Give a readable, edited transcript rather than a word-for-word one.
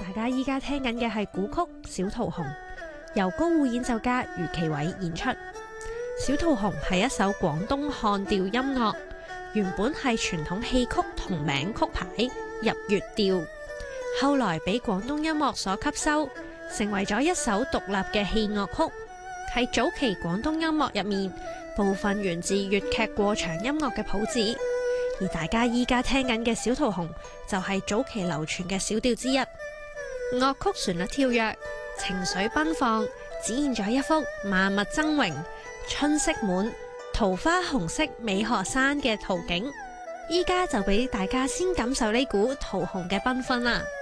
大家依家聽緊嘅係古曲《小桃紅》，由高胡演奏家余其偉演出。《小桃紅》係一首廣東漢調音樂，原本係傳統戲曲同名曲牌入粵調，後來俾廣東音樂所吸收，成為咗一首獨立嘅戲樂曲。喺早期廣東音樂入面，部分源自粵劇過場音樂嘅譜子。而大家依家聽緊嘅《小桃紅》就係早期流傳嘅小調之一。樂曲旋律跳躍，情緒奔放，展現咗一幅萬物崢嶸、春色滿、桃花紅色美河山嘅圖景。依家就俾大家先感受呢股桃紅嘅繽紛啦〜